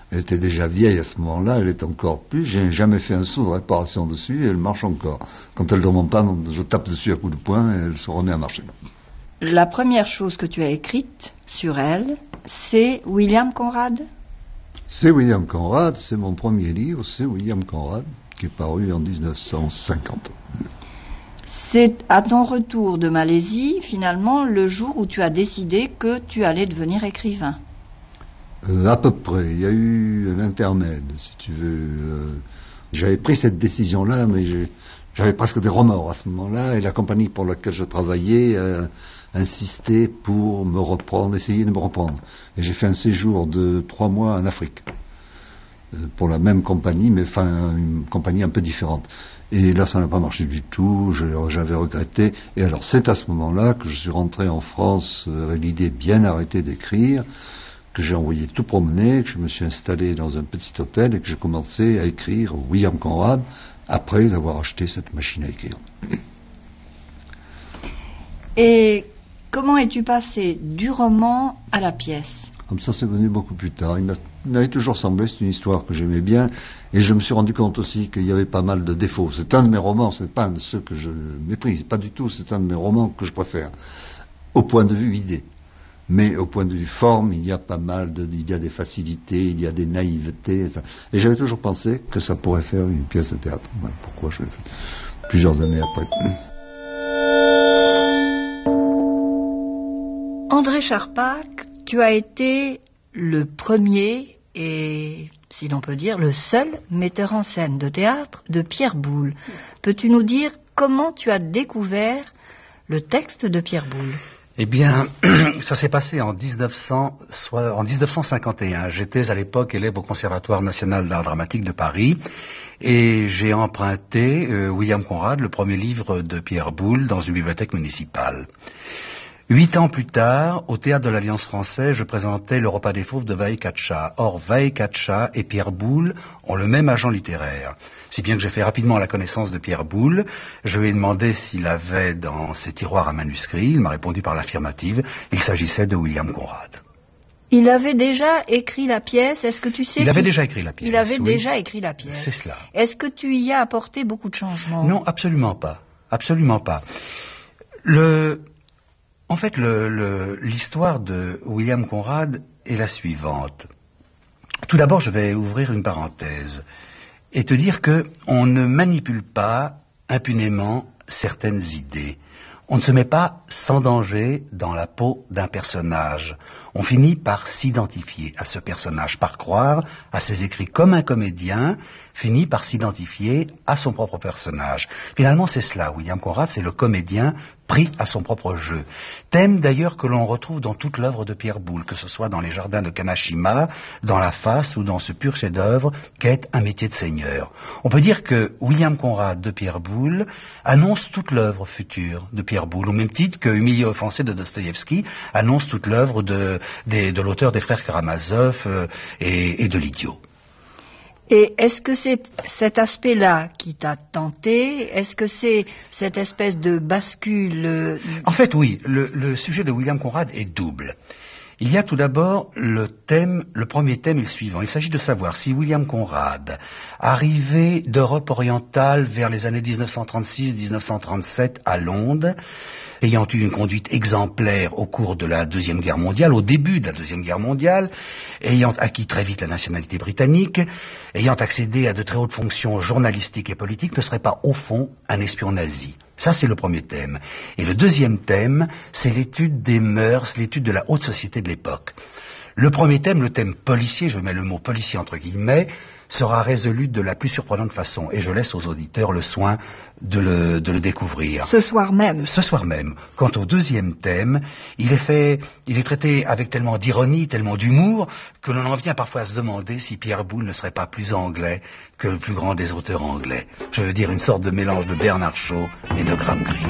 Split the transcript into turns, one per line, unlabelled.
Elle était déjà vieille à ce moment-là, elle est encore plus. J'ai jamais fait un sou de réparation dessus et elle marche encore. Quand elle ne remonte pas, je tape dessus à coups de poing et elle se remet à marcher.
La première chose que tu as écrite sur elle, c'est William Conrad?
C'est William Conrad, c'est mon premier livre, c'est William Conrad, qui est paru en 1950.
C'est à ton retour de Malaisie, finalement, le jour où tu as décidé que tu allais devenir écrivain.
À peu près. Il y a eu un intermède, si tu veux. J'avais pris cette décision-là, mais j'avais presque des remords à ce moment-là, et la compagnie pour laquelle je travaillais insistait pour me reprendre, essayer de me reprendre. Et j'ai fait un séjour de 3 mois en Afrique, pour la même compagnie, mais enfin une compagnie un peu différente. Et là, ça n'a pas marché du tout, j'avais regretté. Et alors, c'est à ce moment-là que je suis rentré en France avec l'idée bien arrêtée d'écrire, que j'ai envoyé tout promener, que je me suis installé dans un petit hôtel et que j'ai commencé à écrire William Conrad après avoir acheté cette machine à écrire.
Et comment es-tu passé du roman à la pièce?
Comme ça, c'est venu beaucoup plus tard. Il m'avait toujours semblé, c'est une histoire que j'aimais bien, et je me suis rendu compte aussi qu'il y avait pas mal de défauts. C'est un de mes romans, c'est pas un de ceux que je méprise, pas du tout, c'est un de mes romans que je préfère, au point de vue idée. Mais au point de vue forme, il y a il y a des facilités, il y a des naïvetés, et j'avais toujours pensé que ça pourrait faire une pièce de théâtre. Voilà pourquoi je l'ai fait plusieurs années après.
André Charpak, tu as été le premier et, si l'on peut dire, le seul metteur en scène de théâtre de Pierre Boulle. Peux-tu nous dire comment tu as découvert le texte de Pierre Boulle?
Eh bien, ça s'est passé en 1951. J'étais à l'époque élève au Conservatoire national d'art dramatique de Paris et j'ai emprunté William Conrad, le premier livre de Pierre Boulle, dans une bibliothèque municipale. 8 ans plus tard, au Théâtre de l'Alliance française, je présentais Le Repas des Fauves de Vaï-Katcha. Or, Vaï-Katcha et Pierre Boulle ont le même agent littéraire. Si bien que j'ai fait rapidement la connaissance de Pierre Boulle, je lui ai demandé s'il avait dans ses tiroirs un manuscrit. Il m'a répondu par l'affirmative. Il s'agissait de William Conrad.
Il avait déjà écrit la pièce, est-ce que tu sais...
Il avait déjà écrit la pièce.
Il avait déjà écrit la pièce.
C'est cela.
Est-ce que tu y as apporté beaucoup de changements?
Non, absolument pas. Absolument pas. En fait, l'histoire de William Conrad est la suivante. Tout d'abord, je vais ouvrir une parenthèse et te dire que on ne manipule pas impunément certaines idées. On ne se met pas sans danger dans la peau d'un personnage. On finit par s'identifier à ce personnage, par croire à ses écrits, comme un comédien finit par s'identifier à son propre personnage. Finalement, c'est cela. William Conrad, c'est le comédien pris à son propre jeu. Thème d'ailleurs que l'on retrouve dans toute l'œuvre de Pierre Boulle, que ce soit dans les jardins de Kanashima, dans La Face ou dans ce pur chef-d'œuvre qu'est Un métier de seigneur. On peut dire que William Conrad de Pierre Boulle annonce toute l'œuvre future de Pierre Boulle, au même titre que Humilié offensé de Dostoïevski annonce toute l'œuvre de l'auteur des frères Karamazov et de l'Idiot.
Et est-ce que c'est cet aspect-là qui t'a tenté? Est-ce que c'est cette espèce de bascule?
En fait, oui. Le sujet de William Conrad est double. Il y a tout d'abord le premier thème est le suivant. Il s'agit de savoir si William Conrad, arrivé d'Europe orientale vers les années 1936-1937 à Londres, ayant eu une conduite exemplaire au cours de la Deuxième Guerre mondiale, au début de la Deuxième Guerre mondiale, ayant acquis très vite la nationalité britannique, ayant accédé à de très hautes fonctions journalistiques et politiques, ne serait pas au fond un espion nazi. Ça, c'est le premier thème. Et le deuxième thème, c'est l'étude des mœurs, l'étude de la haute société de l'époque. Le premier thème, le thème policier, je mets le mot policier entre guillemets, sera résolu de la plus surprenante façon. Et je laisse aux auditeurs le soin de le découvrir.
Ce soir même.
Ce soir même. Quant au deuxième thème, il est traité avec tellement d'ironie, tellement d'humour, que l'on en vient parfois à se demander si Pierre Boulle ne serait pas plus anglais que le plus grand des auteurs anglais. Je veux dire une sorte de mélange de Bernard Shaw et de Graham Greene.